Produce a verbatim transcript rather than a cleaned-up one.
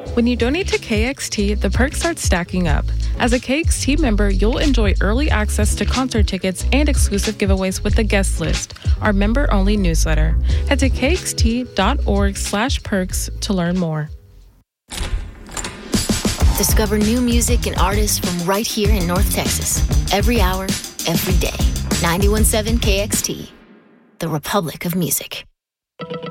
When you donate to K X T, the perks start stacking up. As a K X T member, you'll enjoy early access to concert tickets and exclusive giveaways with the guest list, our member-only newsletter. Head to kxt.org slash perks to learn more. Discover new music and artists from right here in North Texas. Every hour, every day. ninety-one point seven K X T, the Republic of Music.